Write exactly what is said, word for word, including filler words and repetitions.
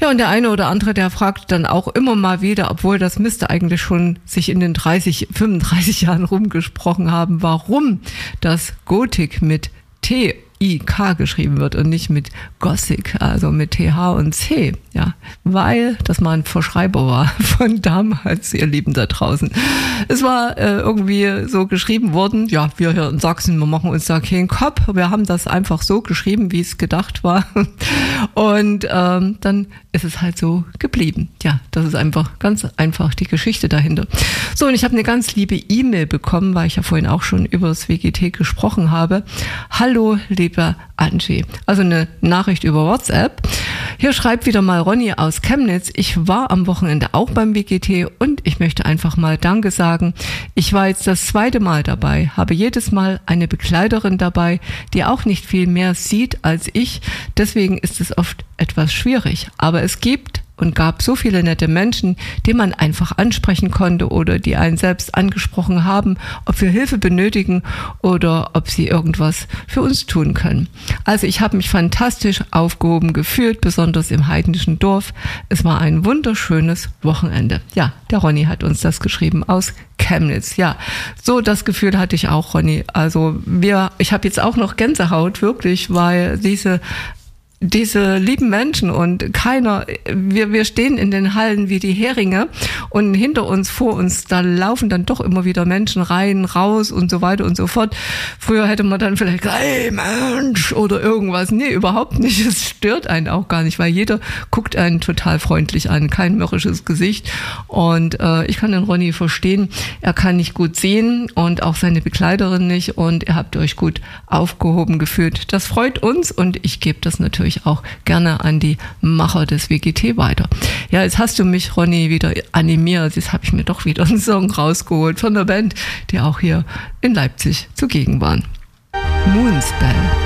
Ja, und der eine oder andere, der fragt dann auch immer mal wieder, obwohl das müsste eigentlich schon sich in den dreißig, fünfunddreißig Jahren rumgesprochen haben, warum das Gothic mit T I K geschrieben wird und nicht mit Gothic, also mit T H und C, ja, weil das mal ein Verschreiber war von damals, ihr Lieben da draußen. Es war äh, irgendwie so geschrieben worden, ja, wir hier in Sachsen, wir machen uns da keinen Kopf, wir haben das einfach so geschrieben, wie es gedacht war und ähm, dann ist es halt so geblieben. Ja, das ist einfach ganz einfach die Geschichte dahinter. So, und ich habe eine ganz liebe E-Mail bekommen, weil ich ja vorhin auch schon über das W G T gesprochen habe. Hallo, lieber Angie. Also eine Nachricht über WhatsApp. Hier schreibt wieder mal Ronny aus Chemnitz. Ich war am Wochenende auch beim W G T und ich möchte einfach mal Danke sagen. Ich war jetzt das zweite Mal dabei, habe jedes Mal eine Begleiterin dabei, die auch nicht viel mehr sieht als ich. Deswegen ist es oft etwas schwierig. Aber es gibt und gab so viele nette Menschen, die man einfach ansprechen konnte oder die einen selbst angesprochen haben, ob wir Hilfe benötigen oder ob sie irgendwas für uns tun können. Also ich habe mich fantastisch aufgehoben gefühlt, besonders im heidnischen Dorf. Es war ein wunderschönes Wochenende. Ja, der Ronny hat uns das geschrieben aus Chemnitz. Ja, so das Gefühl hatte ich auch, Ronny. Also wir, ich habe jetzt auch noch Gänsehaut, wirklich, weil diese diese lieben Menschen und keiner, wir, wir stehen in den Hallen wie die Heringe und hinter uns, vor uns, da laufen dann doch immer wieder Menschen rein, raus und so weiter und so fort. Früher hätte man dann vielleicht gesagt, hey Mensch oder irgendwas. Nee, überhaupt nicht. Es stört einen auch gar nicht, weil jeder guckt einen total freundlich an, kein mürrisches Gesicht. Und äh, ich kann den Ronny verstehen, er kann nicht gut sehen und auch seine Begleiterin nicht und ihr habt euch gut aufgehoben gefühlt. Das freut uns und ich gebe das natürlich auch gerne an die Macher des W G T weiter. Ja, jetzt hast du mich, Ronny, wieder animiert. Jetzt habe ich mir doch wieder einen Song rausgeholt von der Band, die auch hier in Leipzig zugegen waren. Moonspell.